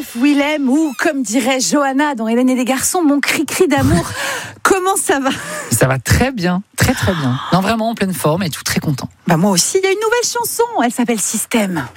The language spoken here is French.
Christophe Willem, ou comme dirait Johanna dans Hélène et les garçons, mon cri-cri d'amour. Comment ça va ? Ça va très bien, très très bien. Non, vraiment en pleine forme et tout, très content. Moi aussi, il y a une nouvelle chanson, elle s'appelle Système.